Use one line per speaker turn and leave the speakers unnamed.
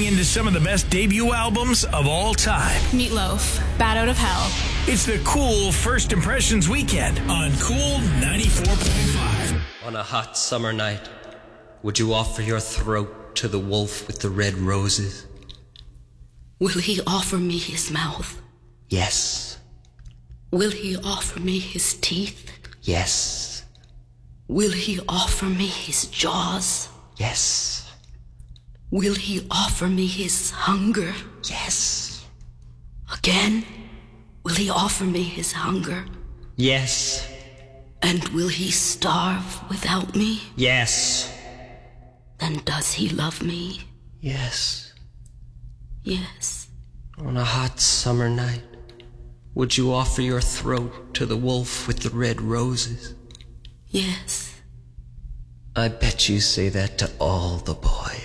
into some of the best debut albums of all time.
Meatloaf, Bat Out of Hell.
It's the Cool First Impressions Weekend on Cool 94.5.
On a hot summer night, would you offer your throat to the wolf with the red roses?
Will he offer me his mouth?
Yes.
Will he offer me his teeth?
Yes.
Will he offer me his jaws?
Yes.
Will he offer me his hunger?
Yes.
Again? Will he offer me his hunger?
Yes.
And will he starve without me?
Yes.
Then does he love me?
Yes.
Yes.
On a hot summer night, would you offer your throat to the wolf with the red roses?
Yes.
I bet you say that to all the boys.